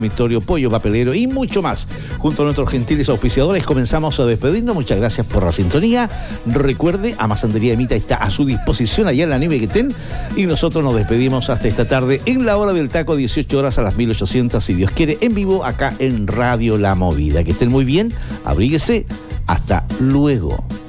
Dormitorio, pollo papelero y mucho más. Junto a nuestros gentiles auspiciadores comenzamos a despedirnos. Muchas gracias por la sintonía. Recuerde, Amasandería Emita está a su disposición allá en la Nieve Quetén y nosotros nos despedimos hasta esta tarde en la hora del taco, 18 horas a las 1800, si Dios quiere, en vivo acá en Radio La Movida. Que estén muy bien, abríguese. Hasta luego.